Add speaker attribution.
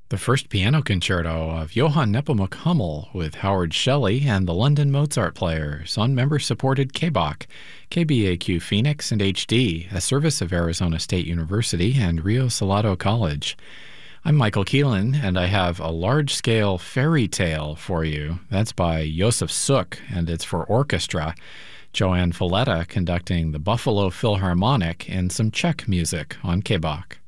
Speaker 1: The first piano concerto of Johann Nepomuk Hummel with Howard Shelley and the London Mozart Players on member-supported KBAQ, KBAQ Phoenix and HD, a service of Arizona State University and Rio Salado College. I'm Michael Keelan, and I have a large-scale fairy tale for you. That's by Josef Suk, and it's for orchestra. Joanne Falletta conducting the Buffalo Philharmonic and some Czech music on KBAQ.